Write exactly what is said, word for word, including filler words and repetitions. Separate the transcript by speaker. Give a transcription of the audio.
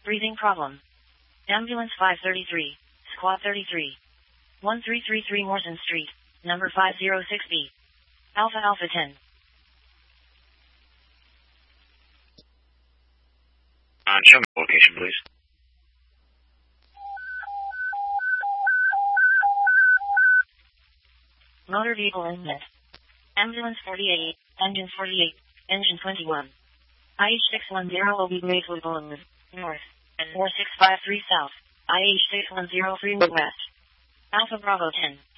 Speaker 1: Breathing problem. Ambulance five thirty-three, Squad thirty-three. one three three three Morton Street, number five oh six B. Alpha Alpha ten.
Speaker 2: Uh, show me the location, please.
Speaker 1: Motor vehicle inlet. Ambulance forty-eight, engine forty-eight, engine twenty-one. I H six one zero O B Bracewood Boulevard, north, and four six five three south, I H six one zero three west. Alpha Bravo ten.